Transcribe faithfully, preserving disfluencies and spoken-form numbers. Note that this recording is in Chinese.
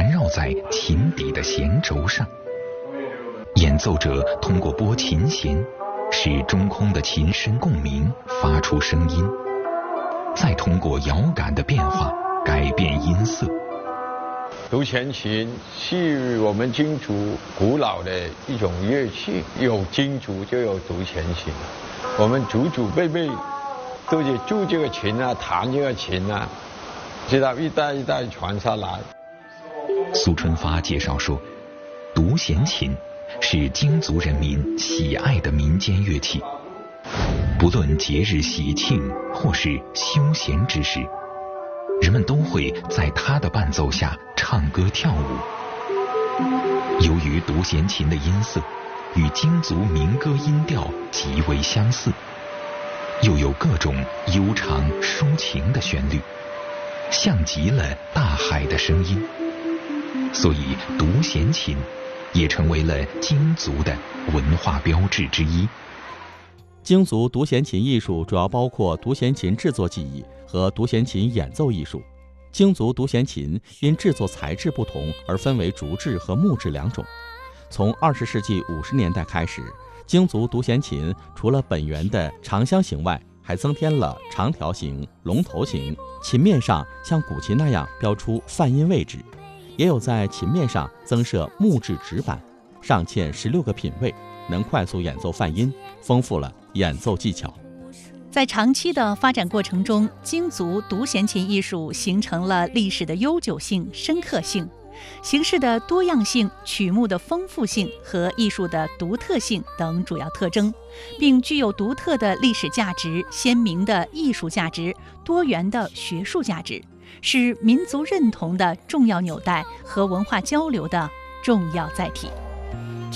环绕在琴底的弦轴上。演奏者通过拨琴弦，使中空的琴身共鸣，发出声音，再通过摇杆的变化改变音色。 独弦琴是我们京族古老的一种乐器，有京族就有独弦琴，我们祖祖辈辈都是铸这个琴啊，弹这个琴啊，直到一代一代传下来。 苏春发介绍说，独弦琴是京族人民喜爱的民间乐器，不论节日喜庆或是休闲之时，人们都会在它的伴奏下唱歌跳舞。由于独弦琴的音色与京族民歌音调极为相似，又有各种悠长抒情的旋律，像极了大海的声音，所以独弦琴也成为了京族的文化标志之一。 京族独弦琴艺术主要包括独弦琴制作技艺和独弦琴演奏艺术。京族独弦琴因制作材质不同而分为竹制和木制两种。从二十世纪五十年代开始，京族独弦琴除了本源的长箱形外，还增添了长条形、龙头形，琴面上像古琴那样标出泛音位置，也有在琴面上增设木质指板，上嵌十六个品位，能快速演奏泛音，丰富了演奏技巧。 在长期的发展过程中，京族独弦琴艺术形成了历史的悠久性、深刻性、形式的多样性、曲目的丰富性和艺术的独特性等主要特征，并具有独特的历史价值、鲜明的艺术价值、多元的学术价值，是民族认同的重要纽带和文化交流的重要载体。